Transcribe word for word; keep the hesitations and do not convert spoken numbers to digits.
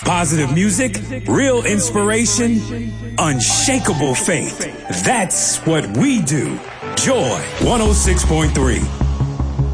Positive music, real inspiration, unshakable faith. That's what we do. Joy one oh six point three.